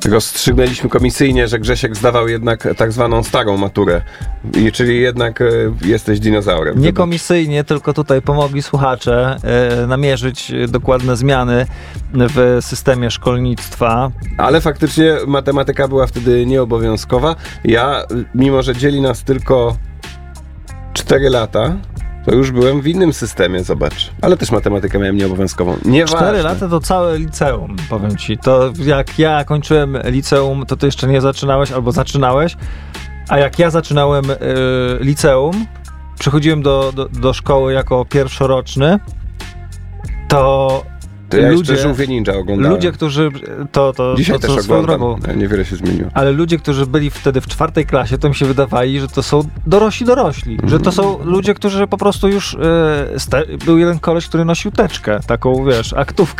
Rozstrzygnęliśmy komisyjnie, że Grzesiek zdawał jednak tak zwaną starą maturę. Czyli jednak jesteś dinozaurem. Nie komisyjnie, tylko tutaj pomogli słuchacze namierzyć dokładne zmiany w systemie szkolnictwa. Ale faktycznie matematyka była wtedy nieobowiązkowa. Ja, mimo że dzieli nas tylko 4 lata, to już byłem w innym systemie, zobacz. Ale też matematykę miałem nieobowiązkową. Nieważne. 4 lata to całe liceum, powiem ci. To jak ja kończyłem liceum, to ty jeszcze nie zaczynałeś albo zaczynałeś. A jak ja zaczynałem liceum, przychodziłem do szkoły jako pierwszoroczny, to ja jeszcze Żółwie Ninja oglądałem. Ludzie, którzy... Dzisiaj to też swoją oglądam. drogą. Niewiele się zmieniło. Ale ludzie, którzy byli wtedy w 4. klasie, to mi się wydawali, że to są dorośli. Że to są ludzie, którzy po prostu już... był jeden koleś, który nosił teczkę. Taką, wiesz, aktówkę.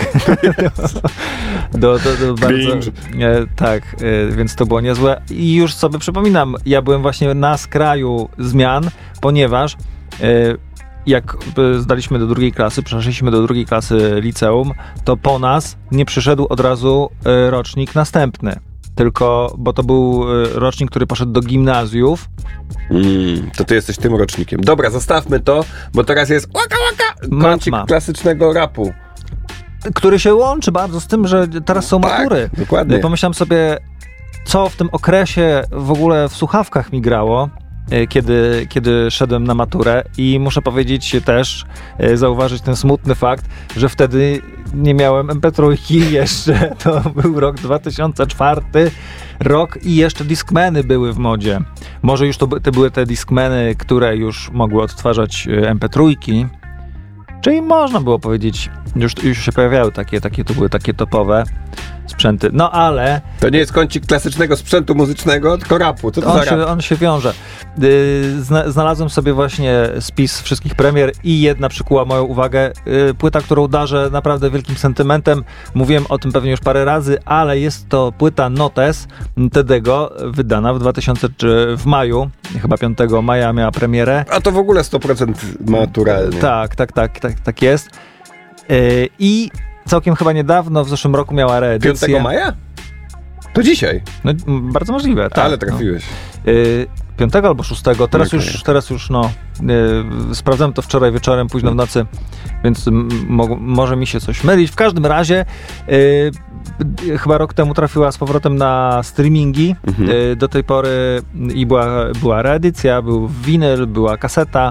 Bardzo... tak, więc to było niezłe. I już sobie przypominam, ja byłem właśnie na skraju zmian, ponieważ... jak zdaliśmy do 2. klasy, przeszliśmy do 2. klasy liceum, to po nas nie przyszedł od razu rocznik następny. Tylko, bo to był rocznik, który poszedł do gimnazjów. To ty jesteś tym rocznikiem. Dobra, zostawmy to, bo teraz jest kącik klasycznego rapu. Który się łączy bardzo z tym, że teraz są matury. Tak, dokładnie. Pomyślałem sobie, co w tym okresie w ogóle w słuchawkach mi grało, kiedy szedłem na maturę i muszę powiedzieć też, zauważyć ten smutny fakt, że wtedy nie miałem MP3 jeszcze. To był rok 2004 rok i jeszcze Discmany były w modzie. Może już to były te Discmany, które już mogły odtwarzać MP3, czyli można było powiedzieć, już się pojawiały takie to były takie topowe sprzęty. No ale... To nie jest kącik klasycznego sprzętu muzycznego, tylko rapu. Co to za rap? On się wiąże. Znalazłem sobie właśnie spis wszystkich premier i jedna przykuła moją uwagę. Płyta, którą darzę naprawdę wielkim sentymentem. Mówiłem o tym pewnie już parę razy, ale jest to płyta Notes Tedego, wydana w maju, chyba 5 maja miała premierę. A to w ogóle 100% maturalnie. Tak jest. I całkiem chyba niedawno, w zeszłym roku miała reedycję. 5 maja? To dzisiaj. No, bardzo możliwe, tak. Ale trafiłeś. 5 albo 6. Teraz już sprawdzałem to wczoraj wieczorem, późno w nocy, więc może mi się coś mylić. W każdym razie chyba rok temu trafiła z powrotem na streamingi. Do tej pory i była reedycja, był winyl, była kaseta.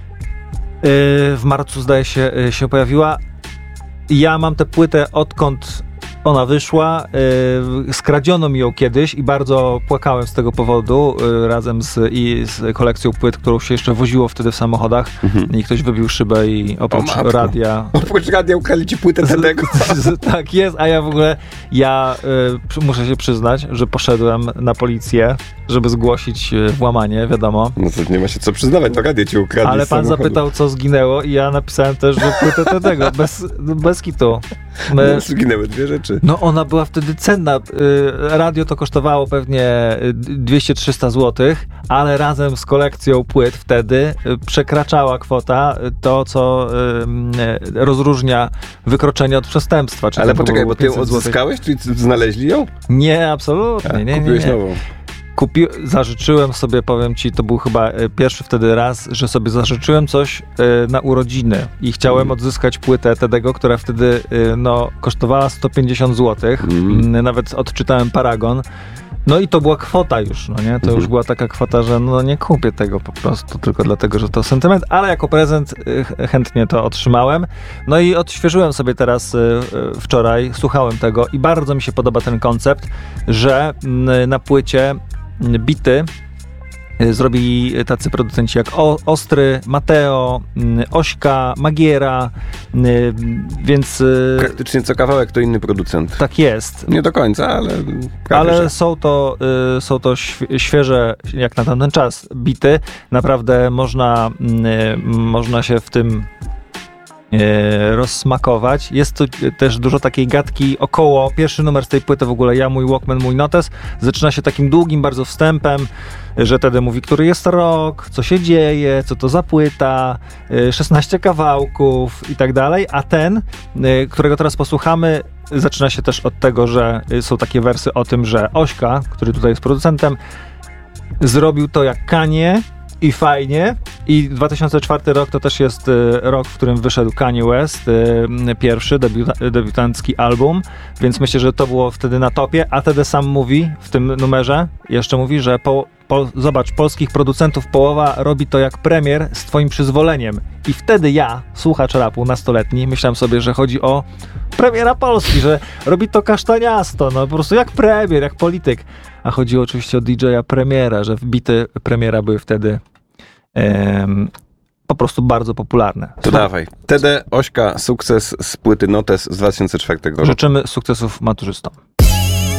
W marcu zdaje się pojawiła. Ja mam tę płytę odkąd ona wyszła. Skradziono mi ją kiedyś i bardzo płakałem z tego powodu razem z kolekcją płyt, którą się jeszcze woziło wtedy w samochodach. I ktoś wybił szybę i oprócz radia... Oprócz radia ukradli ci płytę tego. Tak jest, a ja w ogóle muszę się przyznać, że poszedłem na policję, żeby zgłosić włamanie, wiadomo. No to nie ma się co przyznawać, to radio ci ukradli. Ale pan zapytał, co zginęło i ja napisałem też, że płytę tego, bez kitu. Zginęły 2 rzeczy. No ona była wtedy cenna. Radio to kosztowało pewnie 200-300 zł, ale razem z kolekcją płyt wtedy przekraczała kwota to, co rozróżnia wykroczenie od przestępstwa. Ale poczekaj, bo ty ją odzyskałeś? Czyli znaleźli ją? Nie, absolutnie. Nie, kupiłeś nową. Zażyczyłem sobie, powiem ci, to był chyba pierwszy wtedy raz, że sobie zażyczyłem coś na urodziny i chciałem odzyskać płytę Tedego, która wtedy kosztowała 150 zł. Nawet odczytałem paragon. No i to była kwota już, no nie? To już była taka kwota, że nie kupię tego po prostu, tylko dlatego, że to sentyment, ale jako prezent chętnie to otrzymałem. No i odświeżyłem sobie teraz wczoraj, słuchałem tego i bardzo mi się podoba ten koncept, że na płycie bity zrobili tacy producenci jak Ostry, Mateo, Ośka, Magiera, więc... Praktycznie co kawałek to inny producent. Tak jest. Nie do końca, ale... Ale są to świeże, jak na tamten czas, bity. Naprawdę można się w tym rozsmakować. Jest tu też dużo takiej gadki około. Pierwszy numer z tej płyty w ogóle, Ja, mój Walkman, mój Notes, zaczyna się takim długim bardzo wstępem, że wtedy mówi, który jest rok, co się dzieje, co to za płyta, 16 kawałków i tak dalej, a ten, którego teraz posłuchamy, zaczyna się też od tego, że są takie wersy o tym, że Ośka, który tutaj jest producentem, zrobił to jak Kanye i fajnie. I 2004 rok to też jest rok, w którym wyszedł Kanye West, pierwszy debiutancki album, więc myślę, że to było wtedy na topie, a wtedy sam mówi w tym numerze, jeszcze mówi, że zobacz, polskich producentów połowa robi to jak premier z twoim przyzwoleniem. I wtedy ja, słuchacz rapu nastoletni, myślałem sobie, że chodzi o premiera Polski, że robi to kasztaniasto, no po prostu jak premier, jak polityk. A chodziło oczywiście o DJ-a premiera, że wbity premiera były wtedy po prostu bardzo popularne. To dawaj. TD, Ośka, sukces z płyty Notes z 2004 roku. Życzymy sukcesów maturzystom.